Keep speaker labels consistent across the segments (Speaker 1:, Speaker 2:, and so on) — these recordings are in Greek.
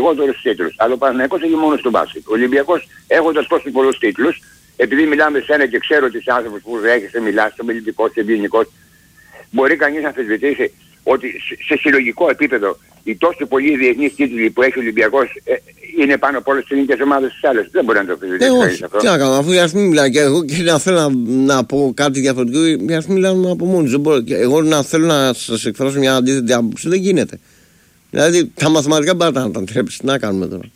Speaker 1: λιγότερους τίτλους. Αλλά ο Παναθηναϊκός έχει μόνο στο μπάσκετ. Ο Ολυμπιακός έχοντας τόσους πολλούς τίτλους, επειδή μιλάμε σε ένα και ξέρω ότι είσαι άνθρωπος που δέχεσαι, μιλάς στο μελλοντικό, σε ευγενικός, μπορεί κανείς να αμφισβητήσει ότι σε συλλογικό επίπεδο οι τόσο πολλοί διεθνείς τίτλοι που έχει ο Ολυμπιακός είναι πάνω από όλες τις ελληνικές ομάδες της άλλες. Δεν μπορεί να το αμφισβητήσει αυτό.
Speaker 2: Τι να κάνω, αφού η Αστμή μιλάει και εγώ και να θέλω να πω κάτι διαφορετικό, η Αστμή μιλάνε από μόνοι. Εγώ να θέλω να σας εκφράσω μια αντίθετη άποψη, δεν γίνεται. Δηλαδή τα μαθηματικά πάντα να τα αντρέψει. Τι να κάνουμε τώρα.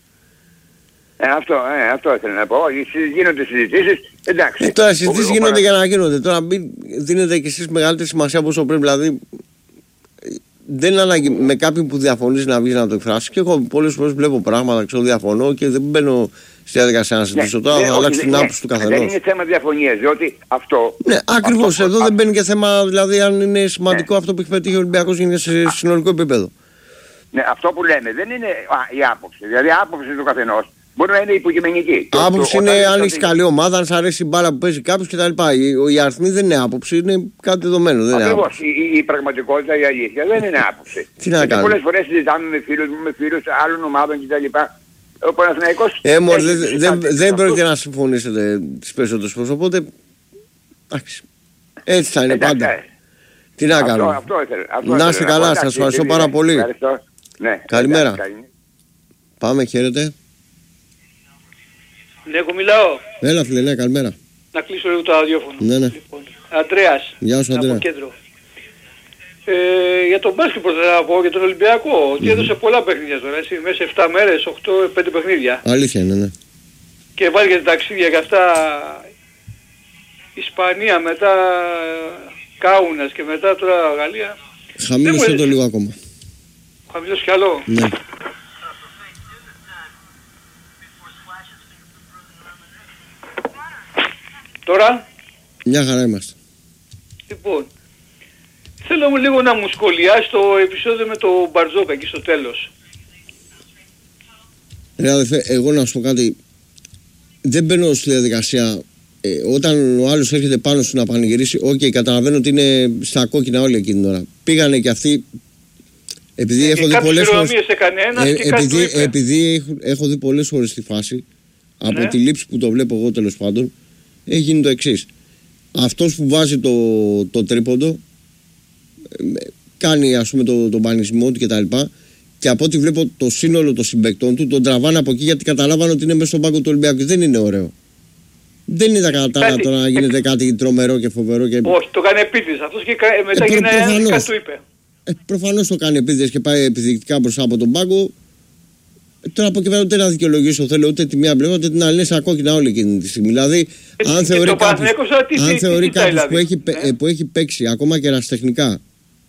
Speaker 1: Αυτό ήθελα να πω. Γίνονται συζητήσεις, εντάξει.
Speaker 2: Τώρα συζητήσεις γίνονται για να γίνονται. Τώρα μην δίνετε κι εσείς μεγαλύτερη σημασία από όσο πρέπει. Δηλαδή δεν είναι ανάγκη με κάποιον που διαφωνείς να βγεις να το εκφράσεις. Και εγώ πολλές φορές βλέπω πράγματα, ξέρω, διαφωνώ και δεν μπαίνω στη διαδικασία να συζητήσω. Τώρα θα αλλάξει την άποψη του καθενός.
Speaker 1: Δεν είναι θέμα διαφωνίας, διότι αυτό.
Speaker 2: Ναι, ακριβώς. Εδώ δεν μπαίνει και θέμα, δηλαδή, αν είναι σημαντικό αυτό που έχει πετύχει ο Ολυμπιακός γίνει σε συνολικό επίπεδο.
Speaker 1: Ναι, αυτό που λέμε δεν είναι η άποψη. Δηλαδή, η άποψη του καθενός μπορεί να είναι υποκειμενική.
Speaker 2: Άποψη είναι αν έχει καλή ομάδα, αν σ' αρέσει η μπάλα που παίζει κάποιος κτλ. Η αριθμή δεν είναι άποψη, είναι κάτι δεδομένο.
Speaker 1: Ακριβώς. Η πραγματικότητα, η αλήθεια δεν είναι άποψη.
Speaker 2: Τι να κάνουμε.
Speaker 1: Πολλές φορές συζητάμε με φίλους άλλων ομάδων κτλ. Ο Παναθηναϊκός.
Speaker 2: Δεν πρόκειται να συμφωνήσετε τις περισσότερες φορές. Οπότε. Εντάξει. Έτσι θα είναι πάντα. Τι να κάνουμε. Να είστε καλά, σας ευχαριστώ πάρα πολύ.
Speaker 1: Ναι,
Speaker 2: καλημέρα. Πάμε, χαίρετε.
Speaker 3: Ναι, εγώ μιλάω.
Speaker 2: Έλα φίλε, ναι, καλημέρα.
Speaker 3: Να κλείσω λίγο το ραδιόφωνο.
Speaker 2: Ναι.
Speaker 3: Λοιπόν, Αντρέας.
Speaker 2: Γεια σου, Αντρέα.
Speaker 3: Από κέντρο. Για τον μπάσκετ θέλω να πω, για τον Ολυμπιακό, ότι έδωσε πολλά παιχνίδια τώρα, έτσι, μέσα σε 7 μέρες, 8-5 παιχνίδια.
Speaker 2: Αλήθεια είναι, ναι.
Speaker 3: Και βάλει και τα ταξίδια και αυτά, Ισπανία, μετά Κάουνας και μετά τώρα Γαλλία.
Speaker 2: Χαμήλωσε το λίγο ακόμα.
Speaker 3: Χαμηλώσει κι άλλο.
Speaker 2: Ναι.
Speaker 3: Τώρα.
Speaker 2: Μια χαρά είμαστε.
Speaker 3: Λοιπόν, θέλω λίγο να μου σχολιάσει το επεισόδιο με το Μπαρτζόκα εκεί στο τέλος.
Speaker 2: Ρε αδερφέ, εγώ να σου πω κάτι. Δεν μπαίνω στη διαδικασία. Όταν ο άλλος έρχεται πάνω σου να πανηγυρίσει, καταλαβαίνω ότι είναι στα κόκκινα όλοι εκείνη την ώρα. Πήγανε και αυτοί. Επειδή έχω δει πολλές φορές. Επειδή έχω δει πολλές φορές τη φάση, από τη λήψη που το βλέπω εγώ τέλος πάντων, έχει γίνει το εξής. Αυτός που βάζει το τρίποντο κάνει ας πούμε τον πανηγυρισμό του κτλ. Και από ό,τι βλέπω το σύνολο των συμπαικτών του τον τραβάνε από εκεί γιατί καταλάβανε ότι είναι μέσα στον πάγκο του Ολυμπιακού. Δεν είναι ωραίο. Δεν είδα κατά τώρα να γίνεται κάτι τρομερό και φοβερό. Και...
Speaker 3: Όχι, το κάνει επίτηδες. Αυτός και μετά γίνει κάτι του είπε.
Speaker 2: Προφανώς το κάνει επίτηδες και πάει επιδεικτικά μπροστά από τον πάγκο. Τώρα από εκεί πέρα ούτε να δικαιολογήσω θέλω ούτε τη μία πλευρά ούτε την άλλη. Είναι σαν κόκκινα όλη εκείνη τη στιγμή. Δηλαδή, αν θεωρεί κάποιος που έχει παίξει ακόμα και ερασιτεχνικά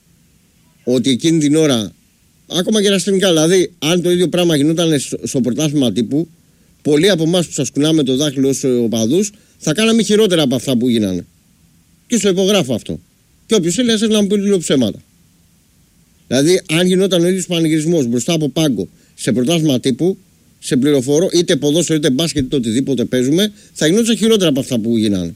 Speaker 2: ότι εκείνη την ώρα. Ακόμα και ερασιτεχνικά, δηλαδή, αν το ίδιο πράγμα γινόταν στο πρωτάθλημα τύπου, πολλοί από εμάς που σας κουνάμε το δάχτυλο ως οπαδούς θα κάναμε χειρότερα από αυτά που γίνανε. Και στο υπογράφω αυτό. Και όποιος έλεγε να μου πει λίγο ψέματα. Δηλαδή, αν γινόταν ο ίδιος πανηγυρισμός μπροστά από πάγκο σε πρωτάθλημα τύπου, σε πληροφορώ, είτε ποδόσφαιρο είτε μπάσκετ είτε οτιδήποτε παίζουμε, θα γινόταν χειρότερα από αυτά που γίνανε.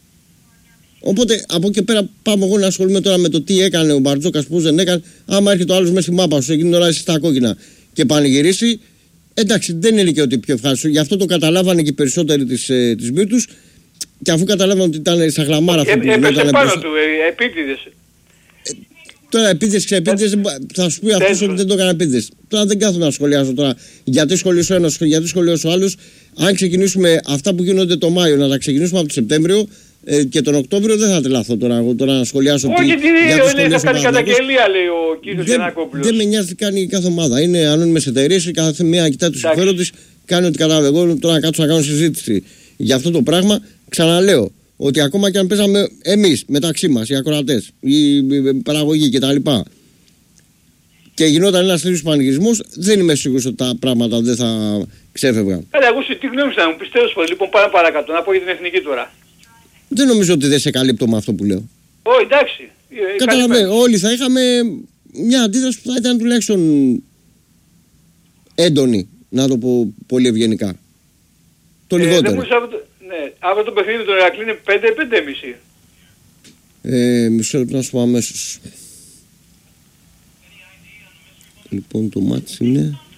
Speaker 2: Οπότε από εκεί πέρα πάμε εγώ να ασχολούμαι τώρα με το τι έκανε ο Μπαρτζόκας, πώς δεν έκανε. Άμα έρχεται ο άλλος μέσα στη μάπα σου, εκείνη την ώρα είσαι στα κόκκινα και πανηγυρίσει, εντάξει, δεν είναι και ότι πιο ευχάριστο. Γι' αυτό το καταλάβανε και οι περισσότεροι της Βίρτους. Και αφού καταλάβανε ότι ήταν στα γλαμάρα αυτό που γινόταν.
Speaker 3: Έπεσε πάνω του, επίτηδες.
Speaker 2: Τώρα επίτηδες, θα σου πει αυτός ότι δεν το έκανε επίτηδες. Τώρα δεν κάθομαι να σχολιάσω τώρα γιατί σχολιάσω ο ένας, γιατί σχολιάσω ο άλλος. Αν ξεκινήσουμε αυτά που γίνονται το Μάιο, να τα ξεκινήσουμε από το Σεπτέμβριο και τον Οκτώβριο, δεν θα τρελαθώ τώρα εγώ να σχολιάσω.
Speaker 3: Όχι, θα κάνει καταγγελία, λέει ο κύριος Γιαννάκοπουλος.
Speaker 2: Δεν με νοιάζει τι κάνει κάθε ομάδα. Είναι ανώνυμες εταιρείες, κάθε μία κοιτάει το συμφέρον της, κάνει ό,τι κατάλαβε. Εγώ τώρα να κάτσω να κάνω συζήτηση για αυτό το πράγμα, ξαναλέω. Ότι ακόμα και αν παίζαμε εμείς μεταξύ μας, οι ακροατές, η παραγωγή κτλ. Και γινόταν ένας τέτοιος πανηγυρισμός, δεν είμαι σίγουρος ότι τα πράγματα δεν θα ξέφευγαν.
Speaker 3: Καλά, εγώ τι γνώμη να μου πιστεύω. Λοιπόν, πάμε παρακάτω, να πω για την εθνική τώρα.
Speaker 2: Δεν νομίζω ότι δεν σε καλύπτω με αυτό που λέω.
Speaker 3: Όχι, εντάξει.
Speaker 2: Καταλαβαίνω, όλοι θα είχαμε μια αντίδραση που θα ήταν τουλάχιστον έντονη, να το πω πολύ ευγενικά. Το λιγότερο.
Speaker 3: Αύριο το παιχνίδι με τον Ηρακλή είναι 5-5,5.
Speaker 2: Μισό λεπτό να σου πω αμέσως. Λοιπόν, το μάτς είναι